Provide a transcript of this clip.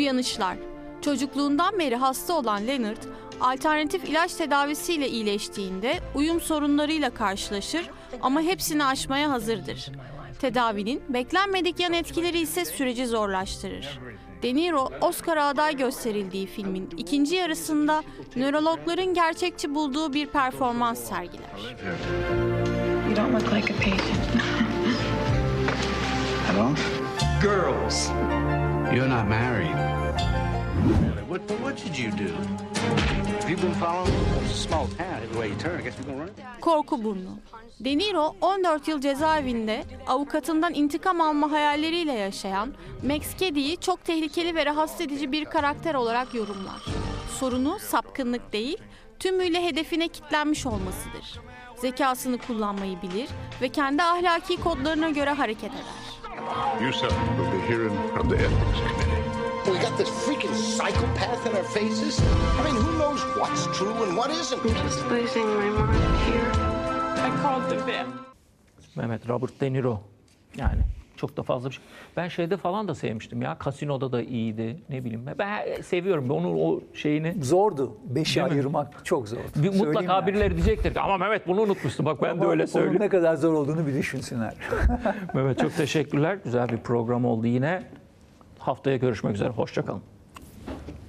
Uyanışlar. Çocukluğundan beri hasta olan Leonard, alternatif ilaç tedavisiyle iyileştiğinde uyum sorunlarıyla karşılaşır ama hepsini aşmaya hazırdır. Tedavinin beklenmedik yan etkileri ise süreci zorlaştırır. De Niro, Oscar'a aday gösterildiği filmin ikinci yarısında nörologların gerçekçi bulduğu bir performans sergiler. You don't look like a patient. Hello? Girls. You're not married. What did you do? Have you been following? It's a small town. Every way you turn, I guess we're gonna run it. Korku Burnu. De Niro 14 yıl cezaevinde avukatından intikam alma hayalleriyle yaşayan Max Caddy'yi çok tehlikeli ve rahatsız edici bir karakter olarak yorumlar. Sorunu sapkınlık değil, tümüyle hedefine kitlenmiş olmasıdır. Zekasını kullanmayı bilir ve kendi ahlaki kodlarına göre hareket eder. You, sir, will be hearing from the Ethics Committee. We got this freaking psychopath in our faces. I mean, who knows what's true and what isn't? I'm just losing my mind here. I called the vet. Mehmet Robert De Niro. Yani çok da fazla bir şey. Ben şeyde falan da sevmiştim ya. Casino'da da iyiydi. Ne bileyim. Ben seviyorum onun o şeyini. Zordu. Beşi Değil mi? ayırmak çok zordu. Mutlaka birileri diyecektir ki ama Mehmet bunu unutmuşsun. Bak ben de öyle Onun söylüyorum. ne kadar zor olduğunu bir düşünsünler. Mehmet çok teşekkürler. Güzel bir program oldu yine. Haftaya görüşmek üzere. Hoşça kalın.